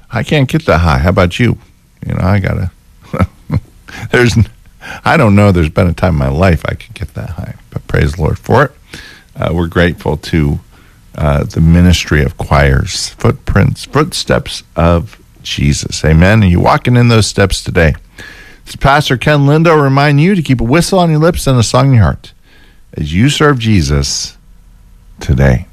I can't get that high. How about you? I gotta. I don't know. There's been a time in my life I could get that high, but praise the Lord for it. We're grateful to the ministry of choirs, footsteps of Jesus. Amen. Are you walking in those steps today? This is Pastor Ken Lindo. Remind you to keep a whistle on your lips and a song in your heart as you serve Jesus today.